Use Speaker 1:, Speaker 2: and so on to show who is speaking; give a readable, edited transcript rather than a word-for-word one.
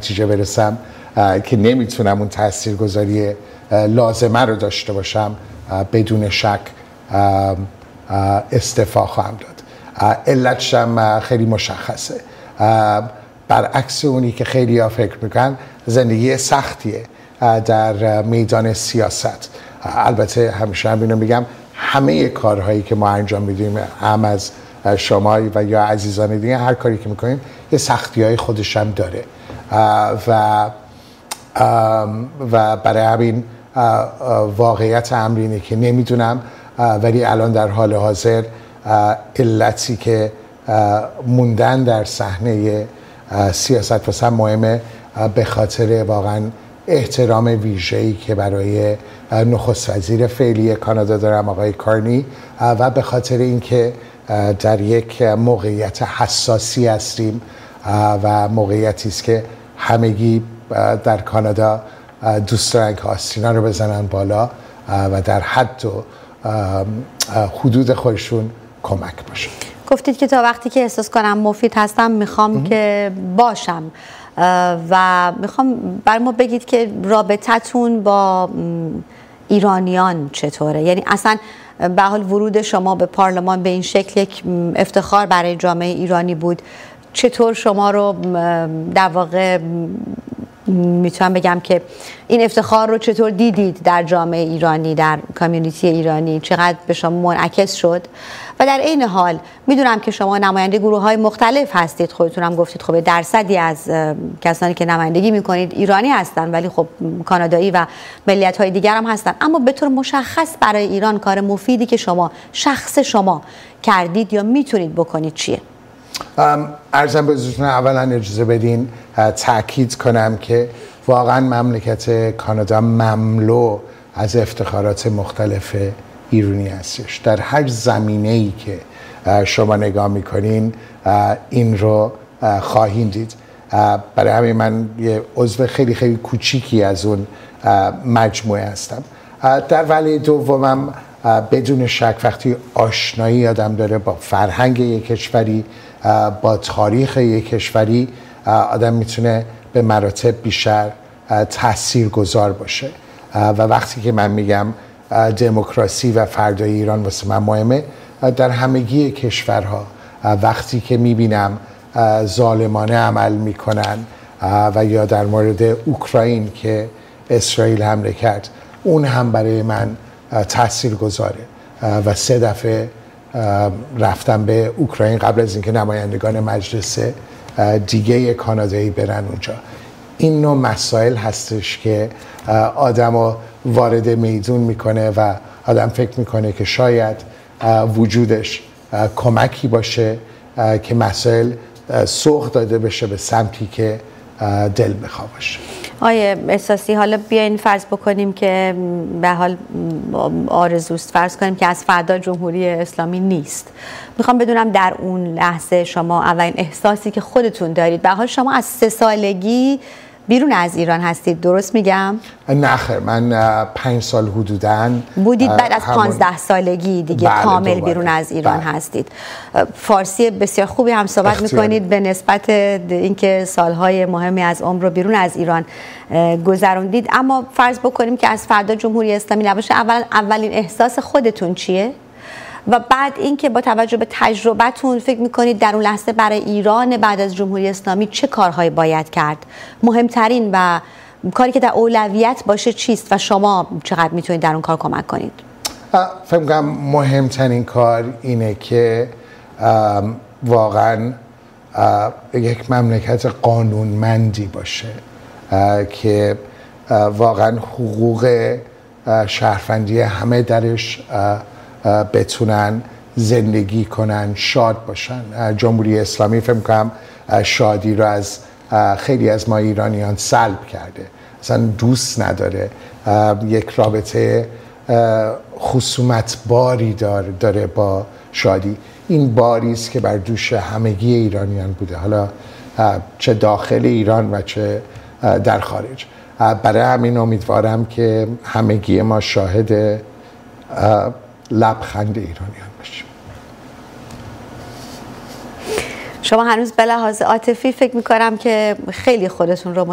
Speaker 1: نتیجه برسم که نمیتونم اون تاثیرگذاری لازمه رو داشته باشم، بدون شک استعفا خواهم داد. علتش هم خیلی مشخصه. برعکس اونی که خیلی ها فکر میکنن، زندگی سختیه در میدان سیاست. البته همیشه هم اینو میگم، همه کارهایی که ما انجام میدیم، هم از شما و یا عزیزان دیگه، هر کاری که میکنیم یه سختی های خودش هم داره و برای همین واقعیت امر اینه که نمیدونم، ولی الان در حال حاضر علتی که موندن در صحنه سیاست واسه مهمه، به خاطر واقعا احترام ویژه‌ای که برای نخست وزیر فعلی کانادا دارم، آقای کارنی، و به خاطر اینکه در یک موقعیت حساسی هستیم و موقعیتی است که همگی در کانادا دوست دارن که آستینا رو بزنن بالا و در حد و حدود خودشون کمک باشن.
Speaker 2: گفتید که تا وقتی که احساس کنم مفید هستم میخوام که باشم و میخوام برای ما بگید که رابطتون با ایرانیان چطوره؟ یعنی اصلا به حال ورود شما به پارلمان به این شکل یک افتخار برای جامعه ایرانی بود. چطور شما رو در واقع میتونم بگم که این افتخار رو چطور دیدید در جامعه ایرانی، در کامیونیتی ایرانی؟ چقدر به شما منعکس شد؟ و در این حال میدونم که شما نماینده گروه‌های مختلف هستید، خودتون هم گفتید خب درصدی از کسانی که نمایندگی میکنید ایرانی هستن، ولی خب کانادایی و ملیت‌های دیگر هم هستن. اما به طور مشخص برای ایران کار مفیدی که شخص شما کردید یا میتونید بکنید چیه؟
Speaker 1: عرضم به حضورتون، اولا اجازه بدین تأکید کنم که واقعا مملکت کانادا مملو از افتخارات مختلف ایرانی هستش. در هر زمینه‌ای که شما نگاه میکنین این رو خواهید دید. برای همین من یه عضو خیلی خیلی کوچیکی از اون مجموعه هستم. در ولی دومم بدون شک وقتی آشنایی آدم داره با فرهنگ یک کشوری، با تاریخ یک کشوری، آدم میتونه به مراتب بیشتر تأثیر گذار باشه. و وقتی که من میگم دموکراسی و فردای ایران واسه من مهمه، در همگی کشورها وقتی که میبینم ظالمانه عمل میکنن و یا در مورد اوکراین که اسرائیل حمله کرد، اون هم برای من تأثیر گذاره. و 3 دفعه رفتم به اوکراین قبل از اینکه نمایندگان مجلس دیگه کانادایی برن اونجا. این نوع مسائل هستش که آدمو وارد میدون میکنه و آدم فکر میکنه که شاید وجودش کمکی باشه که مسائل سوق داده بشه به سمتی که دل بخواه باشه.
Speaker 2: آیه احساسی، حالا بیاین فرض بکنیم که به حال آرزوست، فرض کنیم که از فردا جمهوری اسلامی نیست. میخوام بدونم در اون لحظه شما اولین احساسی که خودتون دارید، به حال شما از 3 سالگی بیرون از ایران هستید، درست میگم؟
Speaker 1: نه خیر، من 5 سال حدوداً
Speaker 2: بودید، بعد از 15 سالگی دیگه کامل بیرون از ایران هستید. فارسی بسیار خوبی هم صحبت میکنید به نسبت اینکه سالهای مهمی از عمر رو بیرون از ایران گذروندید. اما فرض بکنیم که از فردا جمهوری اسلامی نباشه، اولین احساس خودتون چیه؟ و بعد اینکه با توجه به تجربتون فکر میکنید در اون لحظه برای ایران بعد از جمهوری اسلامی چه کارهایی باید کرد؟ مهمترین و کاری که در اولویت باشه چیست و شما چقدر میتونید در اون کار کمک کنید؟
Speaker 1: فکر میکنم مهمترین کار اینه که واقعا یک مملکت قانونمندی باشه که واقعا حقوق شهروندی همه درش بتونن زندگی کنن، شاد باشن. جمهوری اسلامی فکر می‌کنم شادی رو از خیلی از ما ایرانیان سلب کرده، اصلا دوست نداره. یک رابطه خصومت باری داره با شادی. این باری است که بر دوش همگی ایرانیان بوده، حالا چه داخل ایران و چه در خارج. برای همین امیدوارم که همگی ما شاهد لبخند ایرانیان باشیم.
Speaker 2: شما هنوز به لحاظ عاطفی فکر می‌کنم که خیلی خودتون رو